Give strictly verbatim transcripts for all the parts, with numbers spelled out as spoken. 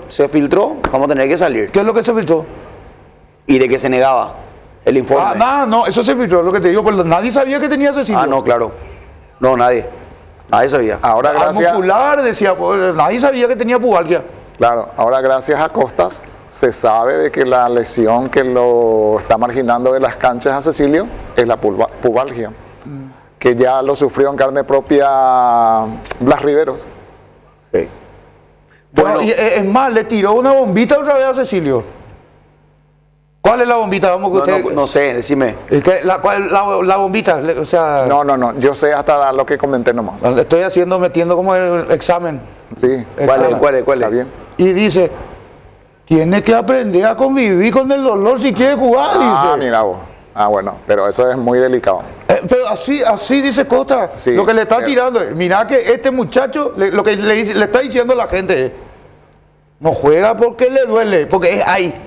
se filtró, vamos a tener que salir. ¿Qué es lo que se filtró? Y de que se negaba el informe. Ah, nada, no, eso se filtró, lo que te digo, pero nadie sabía que tenía Cecilio. Ah, no, claro. No, nadie. Nadie sabía. Ahora Al gracias, muscular decía, pues, nadie sabía que tenía pubalgia. claro, ahora gracias a Costas se sabe de que la lesión que lo está marginando de las canchas a Cecilio es la pulva- pubalgia, mm. que ya lo sufrió en carne propia Blas Riveros. Sí. Bueno, Bueno, y, es más, le tiró una bombita otra vez a Cecilio. ¿Cuál es la bombita? Vamos que no, usted... no, no sé, decime. Es que la, ¿cuál, la, la bombita? Le- O sea, No, no, no, yo sé hasta dar lo que comenté nomás. le estoy haciendo, metiendo como el examen. Sí, ¿Cuál es? Examen. ¿Cuál es? ¿Cuál es? está bien. Y dice, tiene que aprender a convivir con el dolor si quiere jugar, Ah, dice. mira vos. Ah, bueno, pero eso es muy delicado. Eh, pero así, así dice Costa, Sí, lo que le está pero- tirando. Mira que este muchacho, le- lo que le, dice- le está diciendo a la gente es, no juega porque le duele, porque es ahí.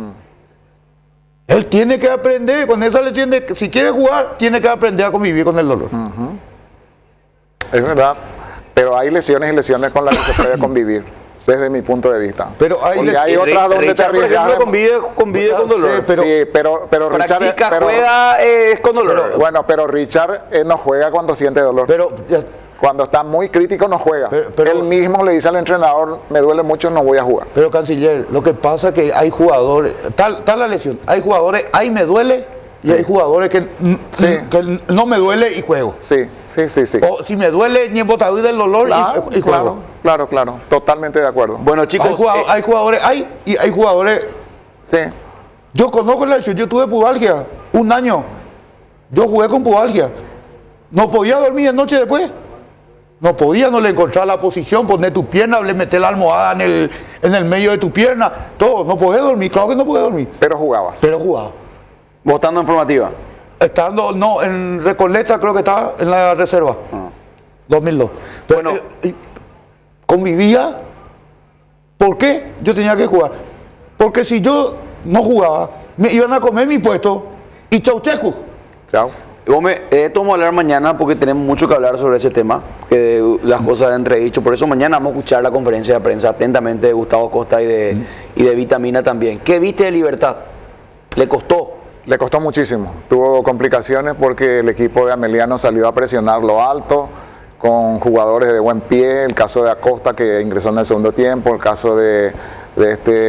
Él tiene que aprender, con esa le tiene, si quiere jugar, tiene que aprender a convivir con el dolor. Es verdad, pero hay lesiones y lesiones con las que se puede convivir, desde mi punto de vista. Pero hay Porque le- hay otras donde te Richard, por arriesgas. ejemplo, convive, convive Ya con dolor. sé, pero- sí, pero, pero Richard, Practica, pero- juega, eh, es con dolor. bueno, pero Richard eh, no juega cuando siente dolor. Pero ya- Cuando está muy crítico no juega. Pero- pero- Él mismo le dice al entrenador, me duele mucho, no voy a jugar. Pero canciller, lo que pasa es que hay jugadores, tal, tal la lesión, hay jugadores, ahí me duele, y hay jugadores que, mm, Sí. que no me duele y juego. Sí, sí, sí, sí. O si me duele, ni en botadura del dolor Claro, y, y juego. claro, claro, claro, totalmente de acuerdo. Bueno, chicos, hay, jugado- eh, hay jugadores, hay, y hay jugadores, Sí, yo conozco la lesión, yo tuve pubalgia, un año, yo jugué con pubalgia, no podía dormir de noche después. No podía, no le encontraba la posición, poner tu pierna, le meter la almohada en el, en el medio de tu pierna, todo, no podía dormir, claro que no podía dormir, pero jugabas. pero jugaba. votando en formativa. Estando, no, en Recoleta creo que estaba en la reserva, Ah. dos mil dos. Pero, Bueno. eh, eh, convivía, ¿por qué? Yo tenía que jugar. Porque si yo no jugaba, me iban a comer mi puesto y chauchecu. Chao. Y vos me, de esto vamos a hablar mañana porque tenemos mucho que hablar sobre ese tema, que las cosas de entredicho. Por eso mañana vamos a escuchar la conferencia de prensa atentamente de Gustavo Costa y de, y de Vitamina también. ¿Qué viste de Libertad? ¿Le costó? Le costó muchísimo. Tuvo complicaciones porque el equipo de Ameliano salió a presionar lo alto con jugadores de buen pie. El caso de Acosta que ingresó en el segundo tiempo, el caso de, de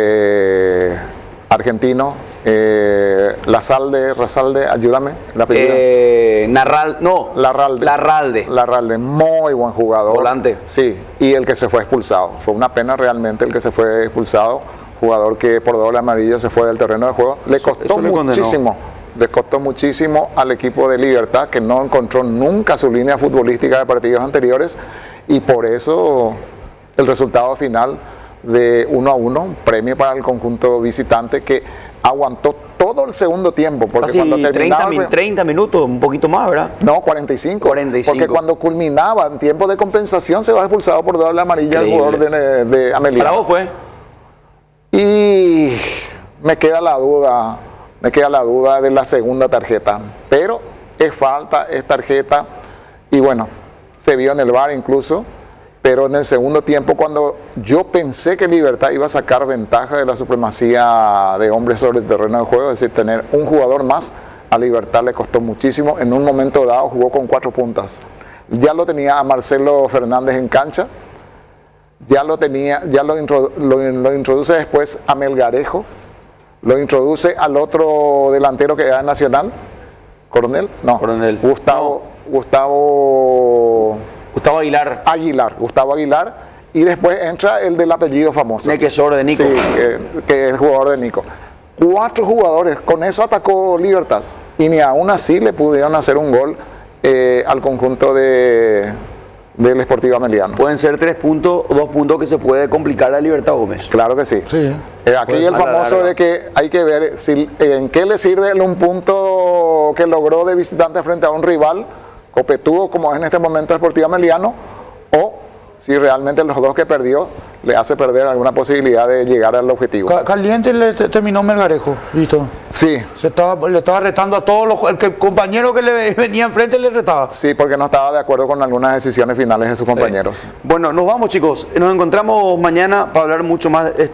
este argentino, eh, Lazalde, Razalde, ayúdame, el apellido. Eh, Narral, no. Larralde. Larralde. Larralde, muy buen jugador. Volante. Sí, y el que se fue expulsado. Fue una pena realmente el que se fue expulsado. Jugador que por doble amarilla se fue del terreno de juego. Le Eso- costó eso le condenó. muchísimo. Le costó muchísimo al equipo de Libertad, que no encontró nunca su línea futbolística de partidos anteriores. Y por eso el resultado final de uno a uno, premio para el conjunto visitante que aguantó todo el segundo tiempo. Porque Casi cuando treinta, terminaba el min- treinta minutos, un poquito más, ¿verdad? no, cuarenta y cinco. cuarenta y cinco. Porque cuando culminaba en tiempo de compensación se va expulsado por doble amarilla el Increíble. jugador de, de Ameliano. Para vos fue. Y me queda la duda, me queda la duda de la segunda tarjeta. Pero es falta, es tarjeta. Y bueno, se vio en el V A R incluso. Pero en el segundo tiempo, cuando yo pensé que Libertad iba a sacar ventaja de la supremacía de hombres sobre el terreno de juego, es decir, tener un jugador más, a Libertad le costó muchísimo. En un momento dado jugó con cuatro puntas. Ya lo tenía a Marcelo Fernández en cancha, ya lo tenía, ya lo, introdu- lo, lo introduce después a Melgarejo, lo introduce al otro delantero que era Nacional, Coronel, no, Coronel. Gustavo, Gustavo Gustavo Aguilar. Aguilar, Gustavo Aguilar, y después entra el del apellido famoso. Nequesor de Nico. Sí, que, que es el jugador de Nico. Cuatro jugadores, con eso atacó Libertad, y ni aún así le pudieron hacer un gol eh, al conjunto de, del Sportivo Ameliano. Pueden ser tres puntos, dos puntos que se puede complicar la Libertad Gómez. Claro que sí. Sí. Eh, aquí el a la famoso larga. de que hay que ver si, en qué le sirve el un punto que logró de visitante frente a un rival copetudo como es en este momento el Sportivo Ameliano, o si realmente los dos que perdió le hace perder alguna posibilidad de llegar al objetivo. Ca- Caliente le te- terminó Melgarejo, listo. Sí, Se estaba, le estaba retando a todos los el que, compañero que le venía enfrente le retaba. sí, porque no estaba de acuerdo con algunas decisiones finales de sus compañeros. Bueno, nos vamos, chicos. Nos encontramos mañana para hablar mucho más